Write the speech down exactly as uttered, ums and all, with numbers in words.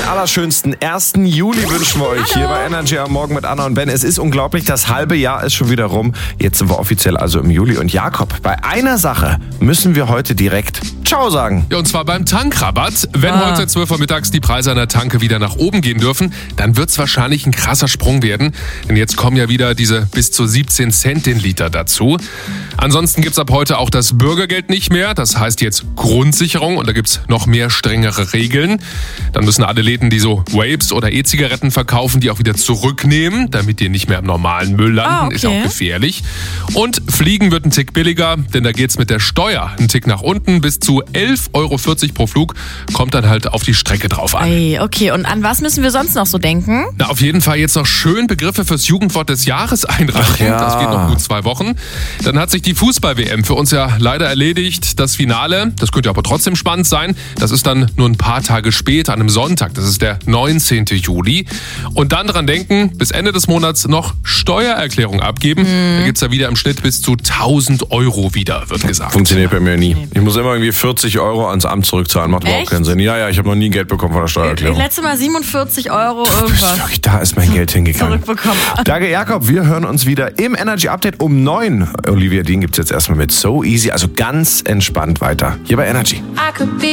allerschönsten ersten Juli wünschen wir euch hier bei Energy am Morgen mit Anna und Ben. Es ist unglaublich, das halbe Jahr ist schon wieder rum. Jetzt sind wir offiziell also im Juli. Und Jakob, bei einer Sache müssen wir heute direkt Ciao sagen. Ja, und zwar beim Tankrabatt. Wenn Ah. heute zwölf Uhr mittags die Preise an der Tanke wieder nach oben gehen dürfen, dann wird es wahrscheinlich ein krasser Sprung werden. Denn jetzt kommen ja wieder diese bis zu siebzehn Cent den Liter dazu. Ansonsten gibt es ab heute auch das Bürgergeld nicht mehr. Das heißt jetzt Grundsicherung und da gibt es noch mehr strengere Regeln. Dann müssen alle Läden, die so Vapes oder E-Zigaretten verkaufen, die auch wieder zurücknehmen, damit die nicht mehr im normalen Müll landen. Ah, okay. Ist auch gefährlich. Und Fliegen wird ein Tick billiger, denn da geht es mit der Steuer einen Tick nach unten. Bis zu elf Euro vierzig pro Flug, kommt dann halt auf die Strecke drauf an. Ei, okay, und an was müssen wir sonst noch so denken? Na, auf jeden Fall jetzt noch schön Begriffe fürs Jugendwort des Jahres einreichen. Ach ja. Das geht noch gut zwei Wochen. Dann hat sich die Fußball-W M für uns ja leider erledigt. Das Finale, das könnte aber trotzdem spannend sein. Das ist dann nur ein paar Tage später, an einem Sonntag. Das ist der neunzehnten Juli. Und dann dran denken, bis Ende des Monats noch Steuererklärung abgeben. Mhm. Da gibt's ja wieder im Schnitt bis zu tausend Euro wieder, wird gesagt. Funktioniert bei mir nie. Ich muss immer irgendwie vierzig Euro ans Amt zurückzahlen. Macht überhaupt Echt? keinen Sinn. Ja, ja, ich habe noch nie Geld bekommen von der Steuererklärung. Letztes Mal siebenundvierzig Euro irgendwas Wirklich, da ist mein Geld hingegangen. zurückbekommen. Danke, Jakob. Wir hören uns wieder im Energy Update um neun. Olivia Dean gibt's jetzt erstmal mit So Easy, also ganz entspannt weiter. Hier bei Energy. I could be